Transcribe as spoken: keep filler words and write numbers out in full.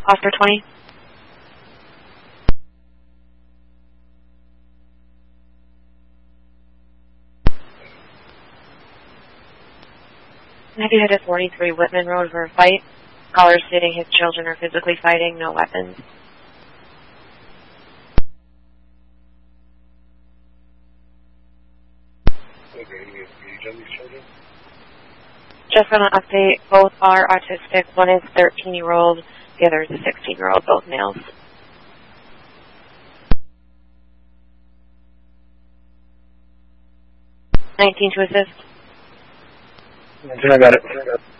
Oscar twenty. Have you hit a forty-three Whitman Road for a fight? Caller stating his children are physically fighting, no weapons. Okay, any age on these children? Just want to update, both are autistic. One is thirteen-year-old, the other is a sixteen-year-old, both males. nineteen to assist. I got it.